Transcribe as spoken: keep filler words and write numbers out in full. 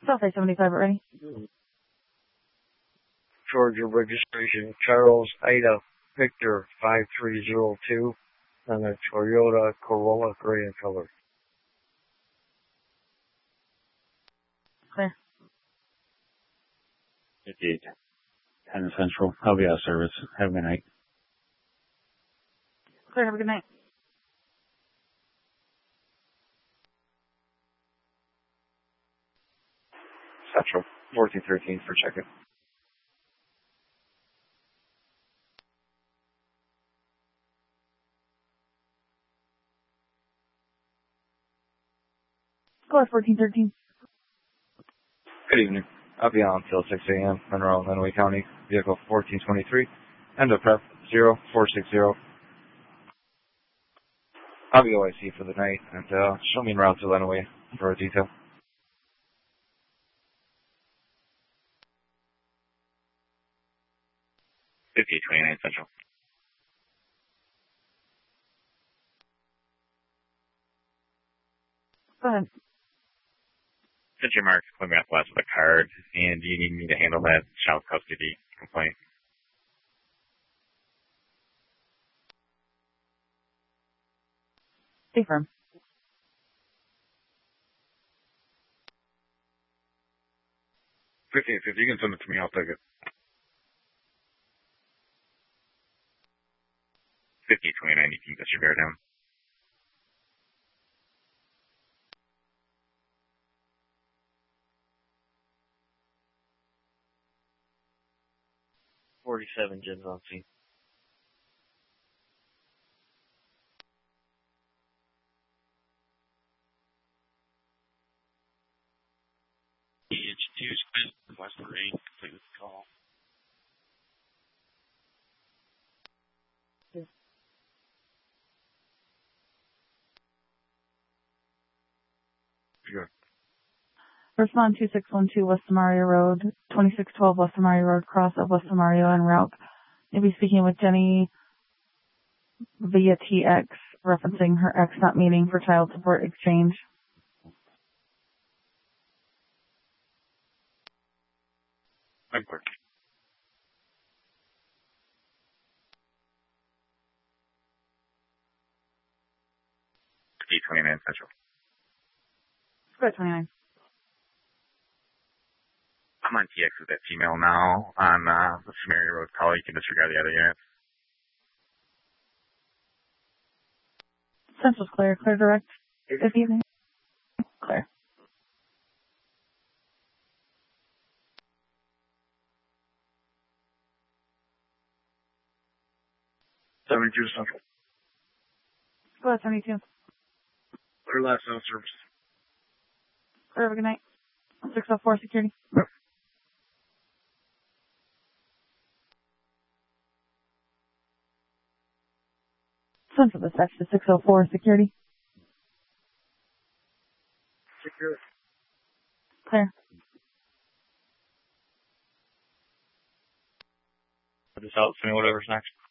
Southway seventy-five, ready. Georgia registration, Charles Ida Victor five three zero two, and a Toyota Corolla gray in color. Clear. fifty-eight, ten Central. I'll be out of service. Have a good night. Clear, have a good night. Central, fourteen thirteen for check-in. Go at fourteen thirteen. Good evening. I'll be on until six a.m. Monroe, Lenawee County, vehicle fourteen twenty-three, end of prep zero four six zero. I'll be O I C for the night, and uh, show me en route to Lenawee for a detail. fifty-eight twenty-nine Central. Go ahead. Sent your marks coming up west with a card, and do you need me to handle that child custody complaint? Stay firm. fifty-eight fifty, you can send it to me, I'll take it. fifty-eight twenty-nine, you can get your bear down. forty-seven Jim's on scene. It's Tuesday, West Lorraine, complete with the call. Sure. Respond two six one two West Samaria Road, twenty-six twelve West Samaria Road, cross of West Samaria en route. Maybe speaking with Jenny via T X, referencing her ex not meeting for child support exchange. I'm clear. fifty-eight twenty-nine Central. Go ahead, twenty-nine. I'm on T X with that female now on uh, the Samaria Road call. You can disregard the other units. Central's clear. Clear direct. If you clear. seventy-two Central. Go ahead, seventy-two. Clear last no service. Clear, have a good night. six oh four security. Yep. Central dispatch to six oh four security. Secure. Clear. Put this out, send me whatever's next.